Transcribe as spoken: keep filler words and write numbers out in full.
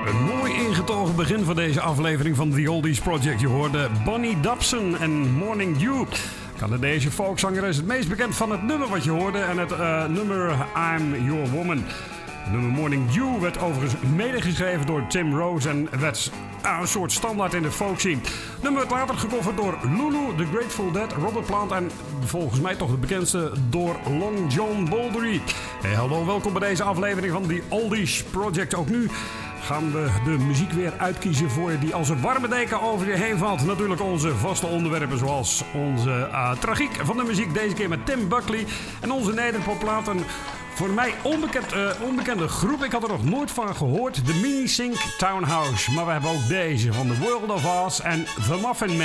Een mooi ingetogen begin van deze aflevering van The Oldies Project. Je hoorde Bonnie Dobson en Morning Dew. Canadese folkzanger is het meest bekend van het nummer wat je hoorde en het uh, nummer I'm Your Woman. Het nummer Morning Dew werd overigens medegeschreven door Tim Rose en werd uh, een soort standaard in de folk scene. Het nummer werd later gecoverd door Lulu, The Grateful Dead, Robert Plant en volgens mij toch de bekendste door Long John Baldry. Hey, hallo, welkom bij deze aflevering van The Oldies Project. Ook nu gaan we de muziek weer uitkiezen voor je die als een warme deken over je heen valt. Natuurlijk onze vaste onderwerpen zoals onze uh, tragiek van de muziek. Deze keer met Tim Buckley en onze nederpopplaat. Een voor mij onbekend, uh, onbekende groep. Ik had er nog nooit van gehoord. De Mini Sync Townhouse. Maar we hebben ook deze van The World of Oz en The Muffin Man.